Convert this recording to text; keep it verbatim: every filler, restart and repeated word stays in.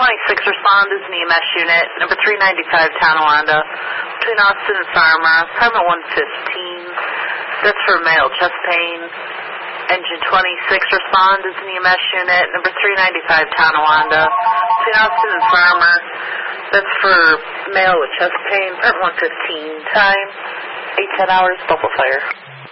twenty-six respond is an E M S unit, number three ninety-five, Tonawanda, between Austin and Farmer, apartment one fifteen. That's for male chest pain. Engine twenty-six respond is an E M S unit, number three ninety-five, Tonawanda, between Austin and Farmer. That's for male with chest pain, apartment one fifteen. Time, eight ten hours, bubble fire.